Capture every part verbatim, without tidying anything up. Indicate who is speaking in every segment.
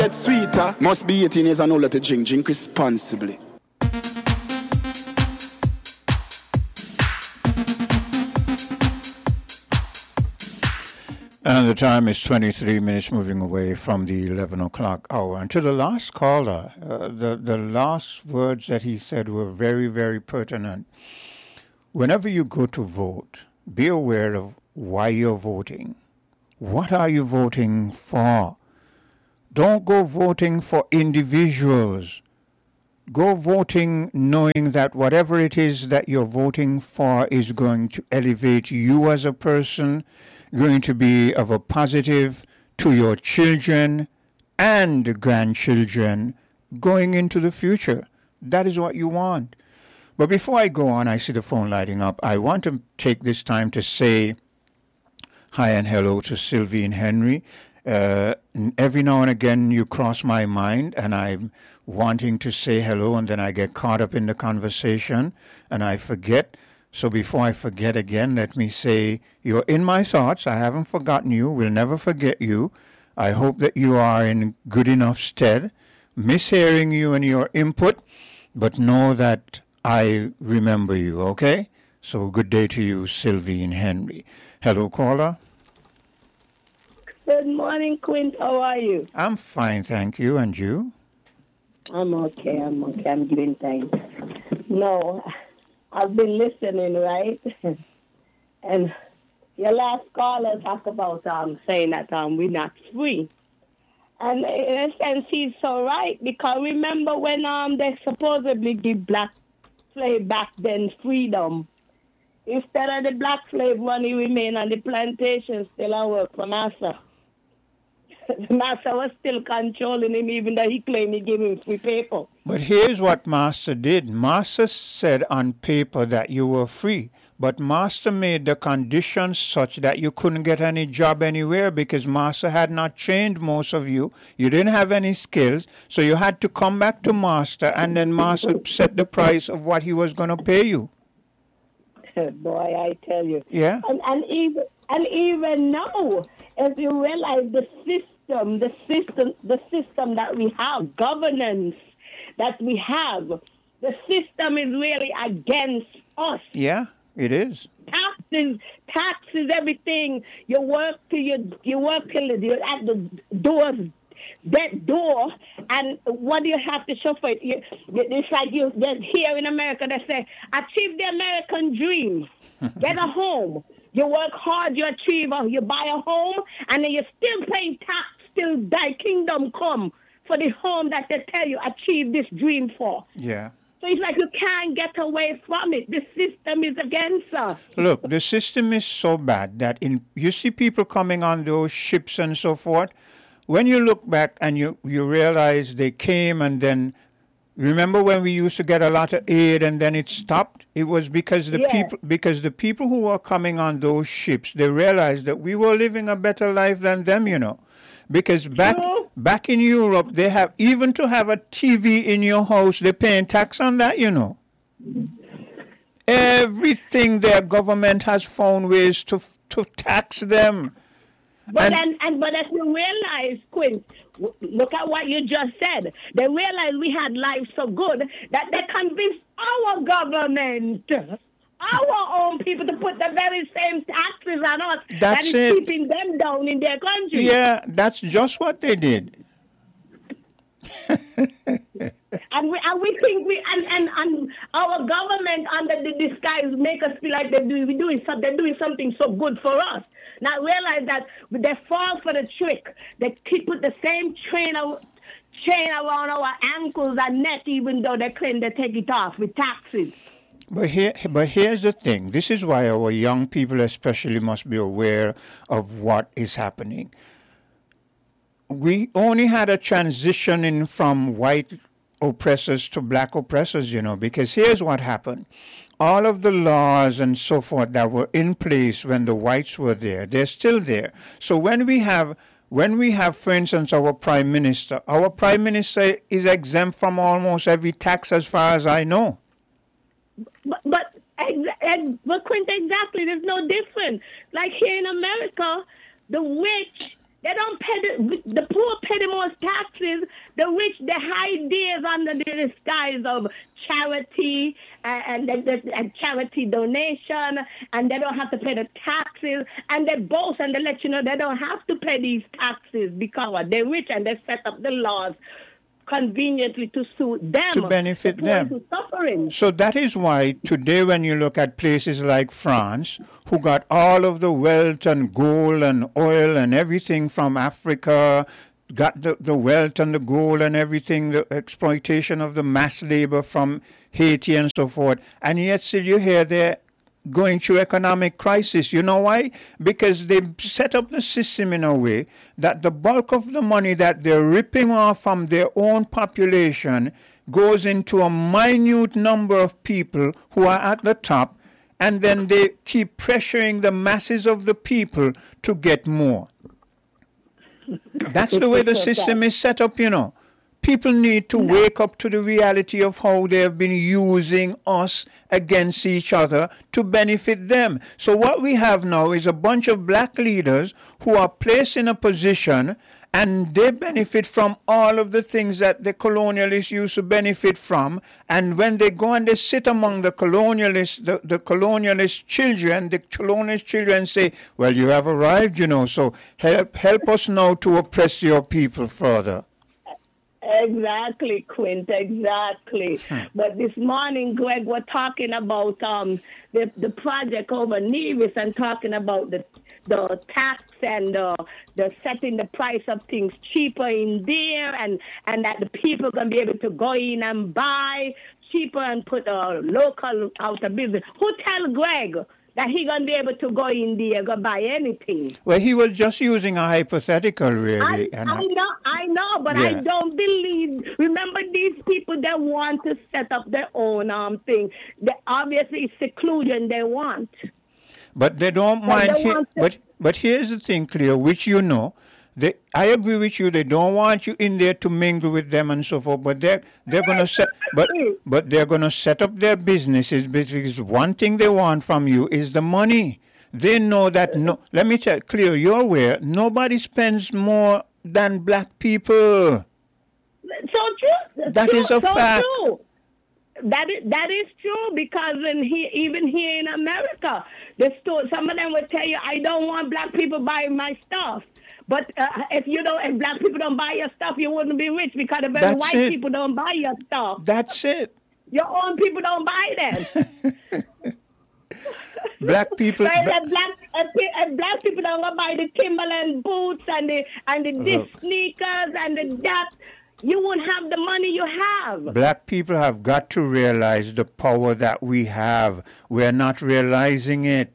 Speaker 1: It's sweeter. Must be eighteen years and older to drink. Drink responsibly.
Speaker 2: And the time is twenty-three minutes moving away from the eleven o'clock hour. And to the last caller, uh, the, the last words that he said were very, very pertinent. Whenever you go to vote, be aware of why you're voting. What are you voting for? Don't go voting for individuals. Go voting knowing that whatever it is that you're voting for is going to elevate you as a person, going to be of a positive to your children and grandchildren going into the future. That is what you want. But before I go on, I see the phone lighting up. I want to take this time to say hi and hello to Sylvie and Henry. Uh, every now and again you cross my mind and I'm wanting to say hello and then I get caught up in the conversation and I forget. So before I forget again, let me say you're in my thoughts. I haven't forgotten you. We'll never forget you. I hope that you are in good enough stead. Miss hearing you and your input, but know that I remember you, okay? So good day to you, Sylvie and Henry. Hello, caller.
Speaker 3: Good morning, Quint. How are you?
Speaker 2: I'm fine, thank you. And you?
Speaker 3: I'm okay. I'm okay. I'm giving thanks. No, I've been listening, right? And your last caller talked about um saying that um we're not free. And in a sense, he's so right, because remember when um they supposedly give black slave back then freedom, instead of the black slave money remain on the plantation still at work for massa. The master was still controlling him, even though he claimed he gave him free paper.
Speaker 2: But here's what Master did. Master said on paper that you were free, but Master made the conditions such that you couldn't get any job anywhere because Master had not trained most of you. You didn't have any skills, so you had to come back to Master, and then Master set the price of what he was going to pay you.
Speaker 3: Boy, I tell you.
Speaker 2: Yeah.
Speaker 3: And, and even and even now, as you realize the system, the system, the system that we have, governance that we have, the system is really against us.
Speaker 2: Yeah, it is.
Speaker 3: Taxes, taxes, everything. You work till you you work till you're at the doors, that door, and what do you have to show for it? You, it's like you here in America. They say, achieve the American dream, get a home. You work hard, you achieve, a, you buy a home, and then you still pay tax till thy kingdom come for the home that they tell you achieve this dream for.
Speaker 2: Yeah.
Speaker 3: So it's like you can't get away from it. The system is against us.
Speaker 2: Look, the system is so bad that in you see people coming on those ships and so forth. When you look back and you, you realize they came and then, remember when we used to get a lot of aid and then it stopped? It was because the
Speaker 3: Yes.
Speaker 2: people because the people who were coming on those ships, they realized that we were living a better life than them, you know. Because back
Speaker 3: True.
Speaker 2: back in Europe, they have, even to have a T V in your house, they're paying tax on that, you know. Everything their government has found ways to to tax them.
Speaker 3: But
Speaker 2: And-
Speaker 3: then, and but as you realize, Quinn, w- look at what you just said. They realized we had life so good that they convinced our government, our own people, to put the very same taxes on us that
Speaker 2: That's
Speaker 3: is
Speaker 2: it.
Speaker 3: keeping them down in their country.
Speaker 2: Yeah, that's just what they did.
Speaker 3: And we and we think we and, and, and our government under the disguise make us feel like they're doing we doing some, they're doing something so good for us. Now realize that they fall for the trick. They keep put the same chain of, chain around our ankles and neck, even though they claim they take it off with taxes.
Speaker 2: But here, but here's the thing. This is why our young people especially must be aware of what is happening. We only had a transition in from white oppressors to black oppressors, you know, because here's what happened. All of the laws and so forth that were in place when the whites were there, they're still there. So when we have, when we have, for instance, our prime minister, our prime minister is exempt from almost every tax as far as I know.
Speaker 3: But, but, ex- ex- but Quint, exactly, there's no difference. Like here in America, the rich They don't pay the, the poor pay the most taxes. The rich, they hide theirs under the disguise of charity and, and, and, and charity donation, and they don't have to pay the taxes. And they boast and they let you know they don't have to pay these taxes because they're rich, and they set up the laws conveniently to suit them,
Speaker 2: to benefit
Speaker 3: the
Speaker 2: them.
Speaker 3: who's suffering.
Speaker 2: So that is why today when you look at places like France, who got all of the wealth and gold and oil and everything from Africa, got the, the wealth and the gold and everything, the exploitation of the mass labor from Haiti and so forth, and yet still you hear they're going through economic crisis. You know why? Because they set up the system in a way that the bulk of the money that they're ripping off from their own population goes into a minute number of people who are at the top, and then they keep pressuring the masses of the people to get more. That's the way the system is set up, you know. People need to wake up to the reality of how they have been using us against each other to benefit them. So what we have now is a bunch of black leaders who are placed in a position, and they benefit from all of the things that the colonialists used to benefit from. And when they go and they sit among the colonialists, the, the colonialist children, the colonialist children say, well, you have arrived, you know, so help, help us now to oppress your people further.
Speaker 3: Exactly, Quint, exactly. Hmm. But this morning, Greg, we're talking about um, the, the project over Nevis, and talking about the the tax and uh, the setting the price of things cheaper in there, and, and that the people are going to be able to go in and buy cheaper and put a local out of business. Who tell Greg that he going to be able to go in there, go buy anything?
Speaker 2: Well, he was just using a hypothetical, really.
Speaker 3: I,
Speaker 2: and
Speaker 3: I know, I know, but
Speaker 2: yeah.
Speaker 3: I don't believe. Remember, these people that want to set up their own um thing. They obviously seclusion they want.
Speaker 2: But they don't mind.
Speaker 3: They
Speaker 2: He,
Speaker 3: want to,
Speaker 2: but but here's the thing, Cleo, which you know. They, I agree with you. They don't want you in there to mingle with them and so forth. But they're they're gonna set. But but they're gonna set up their businesses because one thing they want from you is the money. They know that. No, let me tell Cleo, you're aware. Nobody spends more than black people.
Speaker 3: So true.
Speaker 2: That
Speaker 3: true,
Speaker 2: is a
Speaker 3: so
Speaker 2: fact.
Speaker 3: True. That is that is true, because in here, even here in America, the store, some of them will tell you, I don't want black people buying my stuff. But uh, if you don't, if black people don't buy your stuff, you wouldn't be rich, because if
Speaker 2: That's
Speaker 3: white
Speaker 2: it.
Speaker 3: people don't buy your stuff,
Speaker 2: That's it.
Speaker 3: your own people don't buy them.
Speaker 2: Black people.
Speaker 3: So if, black, if, if black people don't go buy the Timberland boots and the and the this sneakers and the that, you won't have the money you have.
Speaker 2: Black people have got to realize the power that we have. We're not realizing it.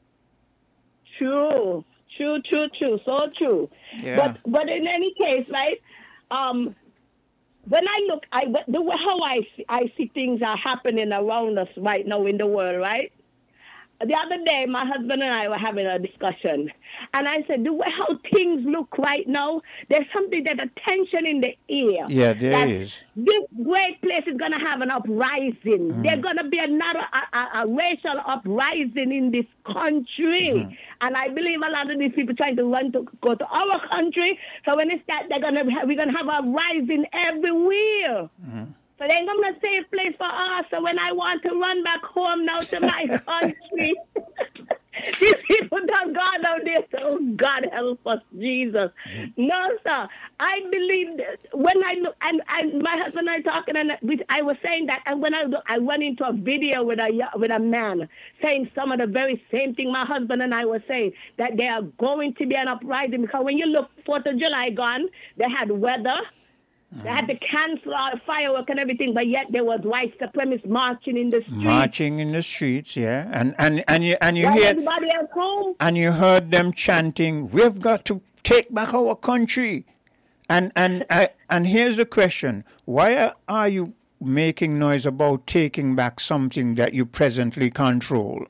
Speaker 3: True, true, true, true, so true.
Speaker 2: Yeah.
Speaker 3: But but in any case, right? Um, when I look, I the way how I see, I see things are happening around us right now in the world, right? The other day, my husband and I were having a discussion, and I said, the way how things look right now, there's something that a tension in the air.
Speaker 2: Yeah, there
Speaker 3: that
Speaker 2: is.
Speaker 3: This great place is going to have an uprising. Mm. There's going to be another a, a, a racial uprising in this country. Mm-hmm. And I believe a lot of these people trying to run to go to our country. So when it starts, they're gonna have, we're going to have a rising everywhere. Mm-hmm. So they ain't gonna a safe place for us. So when I want to run back home now to my country, these people done gone out there. So oh God help us, Jesus. Mm-hmm. No, sir. I believe that when I look, and, and my husband and I talking, and I was saying that, and when I look, I went into a video with a with a man saying some of the very same thing my husband and I were saying, that they are going to be an uprising, because when you look, Fourth of July gone, they had weather. They had to cancel all the fireworks and everything, but yet there was white supremacists marching in the streets.
Speaker 2: Marching in the streets, yeah, and and and you and you
Speaker 3: While
Speaker 2: hear
Speaker 3: everybody else home.
Speaker 2: And you heard them chanting, "We've got to take back our country." And and uh, and here's the question: why are you making noise about taking back something that you presently control?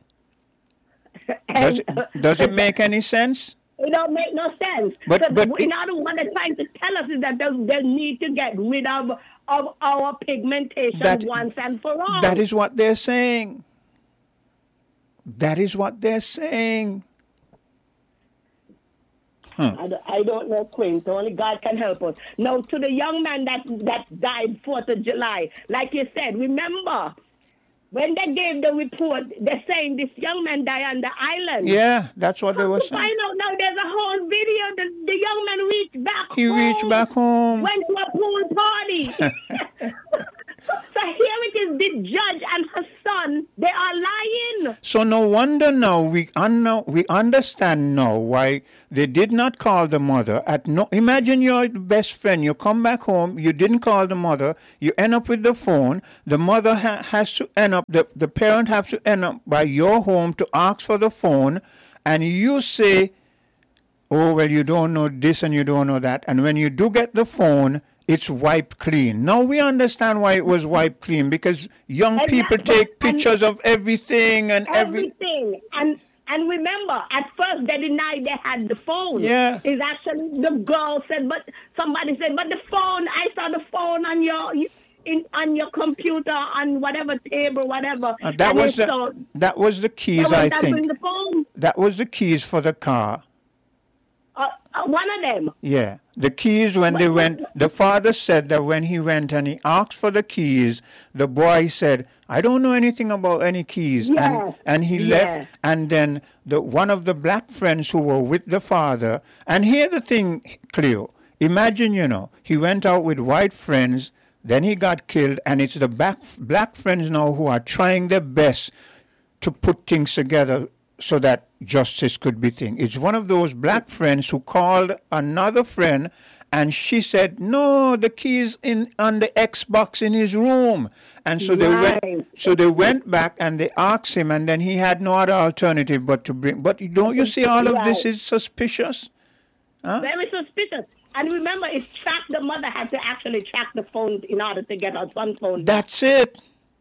Speaker 2: Does it, does it make any sense?
Speaker 3: It don't make no sense.
Speaker 2: But,
Speaker 3: so
Speaker 2: but
Speaker 3: in other what they're trying to tell us is that they, they need to get rid of, of our pigmentation that, once and for all.
Speaker 2: That is what they're saying. That is what they're saying. Huh.
Speaker 3: I, don't, I don't know, Quint. Only God can help us. Now, to the young man that, that died fourth of July, like you said, remember, when they gave the report, they're saying this young man died on the island.
Speaker 2: Yeah, that's what they were
Speaker 3: To
Speaker 2: saying.
Speaker 3: find out now, there's a whole video. The, the young man reached back
Speaker 2: He
Speaker 3: home.
Speaker 2: reached back home.
Speaker 3: Went to a pool party. So here it is, the judge and her son, they are lying.
Speaker 2: So no wonder now we un- we understand now why they did not call the mother. At no, imagine your best friend. You come back home, you didn't call the mother. You end up with the phone. The mother ha- has to end up. The the parent has to end up by your home to ask for the phone, and you say, "Oh well, you don't know this and you don't know that." And when you do get the phone, it's wiped clean. Now we understand why it was wiped clean, because young
Speaker 3: And
Speaker 2: people
Speaker 3: that-
Speaker 2: take
Speaker 3: and-
Speaker 2: pictures of everything and every.
Speaker 3: Everything. And and remember, at first they denied they had the phone.
Speaker 2: Yeah.
Speaker 3: It's actually the girl said, but somebody said, but the phone, I saw the phone on your in on your computer, on whatever table, whatever.
Speaker 2: Uh, that
Speaker 3: And
Speaker 2: was
Speaker 3: it's
Speaker 2: the
Speaker 3: so,
Speaker 2: that was the
Speaker 3: they
Speaker 2: keys,
Speaker 3: went
Speaker 2: I
Speaker 3: and bring
Speaker 2: think.
Speaker 3: the phone.
Speaker 2: That was the keys for the car.
Speaker 3: Uh, uh, one of them.
Speaker 2: Yeah, the keys when they went. The father said that when he went and he asked for the keys, the boy said, "I don't know anything about any keys,"
Speaker 3: Yeah.
Speaker 2: and and he
Speaker 3: Yeah.
Speaker 2: left. And then the one of the black friends who were with the father. And here the thing, Cleo. Imagine, you know, he went out with white friends, then he got killed, and it's the black black friends now who are trying their best to put things together so that justice could be thing. It's one of those black friends who called another friend, and she said, "No, the keys in on the Xbox in his room." And so they
Speaker 3: Right.
Speaker 2: went. So they went back and they asked him, and then he had no other alternative but to bring. But don't you see, all of this
Speaker 3: Right.
Speaker 2: is suspicious?
Speaker 3: Very suspicious. And remember, it's tracked. The mother had to actually track the phone in order to get her son's phone.
Speaker 2: That's it.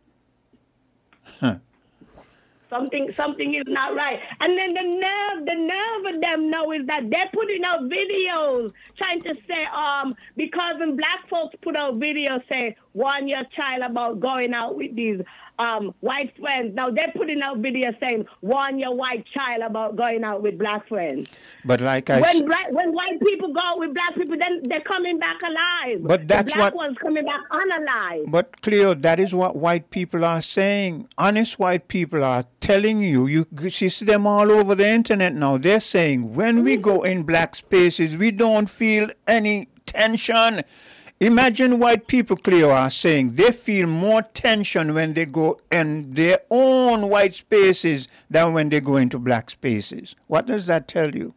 Speaker 3: Something, something is not right. And then the nerve, the nerve of them know is that they're putting out videos trying to say, um, because when black folks put out videos say, warn your child about going out with these um white friends. Now they're putting out videos saying, warn your white child about going out with black friends.
Speaker 2: But like I
Speaker 3: When
Speaker 2: s-
Speaker 3: black, when white people go out with black people, then they're coming back alive.
Speaker 2: But that's
Speaker 3: the black
Speaker 2: what-
Speaker 3: ones coming back unalive.
Speaker 2: But Cleo, that is what white people are saying. Honest white people are telling you. You you see them all over the internet now. They're saying when we go in black spaces, we don't feel any tension. Imagine white people, Cleo, are saying they feel more tension when they go in their own white spaces than when they go into black spaces. What does that tell you?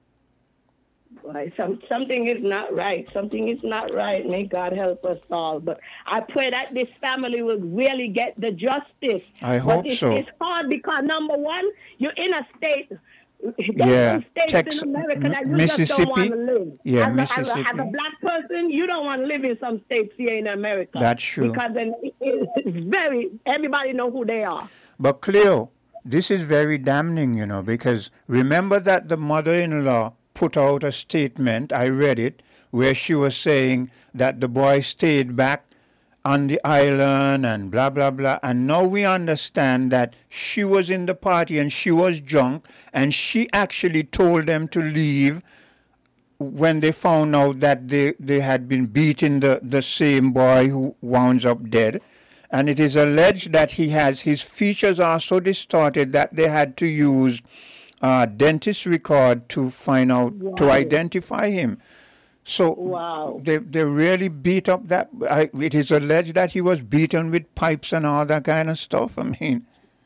Speaker 3: Right. Some, something is not right. Something is not right. May God help us all. But I pray that this family will really get the justice.
Speaker 2: I
Speaker 3: but
Speaker 2: hope
Speaker 3: it's,
Speaker 2: so.
Speaker 3: It's hard because, number one, you're in a state. There's
Speaker 2: Yeah,
Speaker 3: some states
Speaker 2: Tex-
Speaker 3: in America that you
Speaker 2: Mississippi.
Speaker 3: just don't want to live.
Speaker 2: Yeah,
Speaker 3: as a, as, a,
Speaker 2: Mississippi.
Speaker 3: as a black person, you don't want to live in some states here in America.
Speaker 2: That's true.
Speaker 3: Because then it- it's very, everybody know who they are.
Speaker 2: But Cleo, this is very damning, you know, because remember that the mother-in-law put out a statement, I read it, where she was saying that the boy stayed back on the island and blah, blah, blah. And now we understand that she was in the party and she was drunk, and she actually told them to leave when they found out that they, they had been beating the, the same boy who wound up dead. And it is alleged that he has, his features are so distorted that they had to use uh, dentist record to find out, to
Speaker 3: Wow.
Speaker 2: identify him. So
Speaker 3: Wow.
Speaker 2: they they really beat up that. I, it is alleged that he was beaten with pipes and all that kind of stuff. I mean,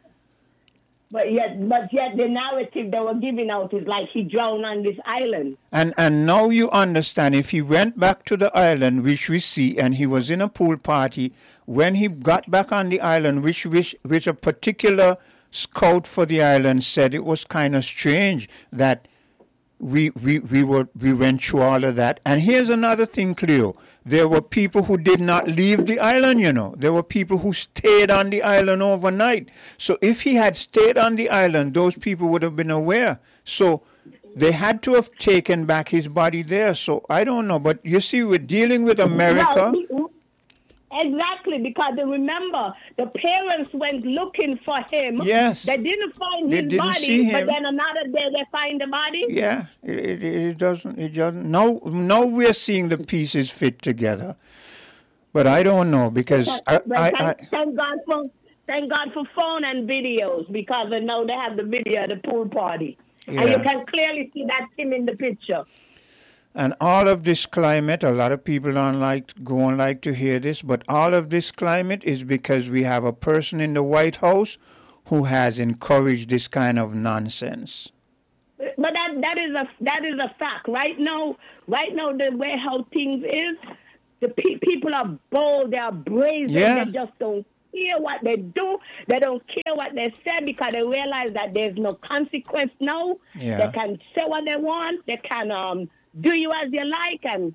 Speaker 3: But yet, but yet the narrative they were giving out is like he drowned on this island.
Speaker 2: and and now you understand. If he went back to the island, which we see, and he was in a pool party, when he got back on the island, which which which a particular scout for the island said it was kind of strange that we we we were we went through all of that. And here's another thing, Cleo. There were people who did not leave the island, you know. There were people who stayed on the island overnight. So if he had stayed on the island, those people would have been aware. So they had to have taken back his body there. So I don't know. But you see, we're dealing with America.
Speaker 3: Well, Exactly, because they remember the parents went looking for him.
Speaker 2: Yes.
Speaker 3: They didn't find
Speaker 2: They
Speaker 3: his
Speaker 2: didn't see
Speaker 3: body, but
Speaker 2: him.
Speaker 3: then another day they find the body.
Speaker 2: Yeah, it, it, it doesn't. It doesn't. Now, now we're seeing the pieces fit together, but I don't know because I,
Speaker 3: But
Speaker 2: I,
Speaker 3: thank,
Speaker 2: I
Speaker 3: thank God for thank God for phone and videos, because they know they have the video at the pool party, and you
Speaker 2: Yeah.
Speaker 3: can clearly see that him in the picture.
Speaker 2: and all of this climate. A lot of people don't like going like to hear this, but all of this climate is because we have a person in the White House who has encouraged this kind of nonsense.
Speaker 3: But that that is a that is a fact. Right now, right now, the way how things is, the pe- people are bold, they are brazen,
Speaker 2: Yeah.
Speaker 3: they just don't care what they do, they don't care what they say, because they realize that there's no consequence now.
Speaker 2: Yeah.
Speaker 3: They can say what they want, they can um do you as you like, and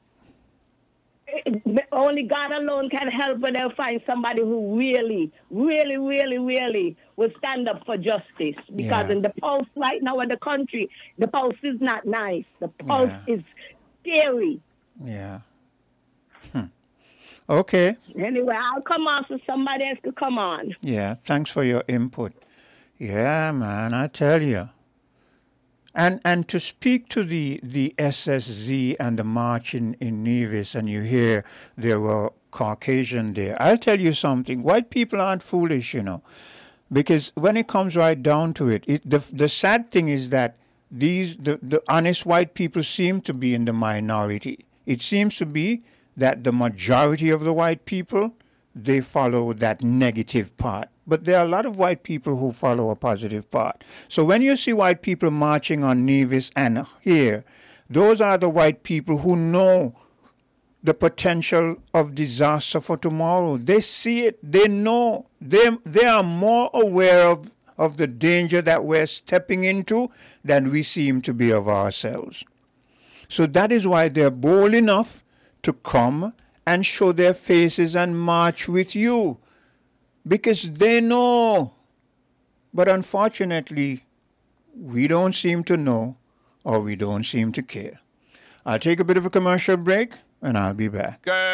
Speaker 3: it- only God alone can help when they find somebody who really, really, really, really will stand up for justice. Because
Speaker 2: Yeah.
Speaker 3: in the pulse right now in the country, the pulse is not nice. The pulse
Speaker 2: Yeah.
Speaker 3: is scary.
Speaker 2: Yeah. Hmm. Okay.
Speaker 3: Anyway, I'll come on so somebody else could come on.
Speaker 2: Yeah. Thanks for your input. Yeah, man. I tell you. And and to speak to the, the S S Z and the march in, in Nevis, and you hear there were Caucasian there. I'll tell you something. White people aren't foolish, you know, because when it comes right down to it, it the the sad thing is that these the, the honest white people seem to be in the minority. It seems to be that the majority of the white people, they follow that negative part. But there are a lot of white people who follow a positive part. So when you see white people marching on Nevis and here, those are the white people who know the potential of disaster for tomorrow. They see it. They know. They, they are more aware of, of the danger that we're stepping into than we seem to be of ourselves. So that is why they're bold enough to come and show their faces and march with you, because they know. But unfortunately, we don't seem to know, or we don't seem to care. I'll take a bit of a commercial break, and I'll be back.
Speaker 4: Girl.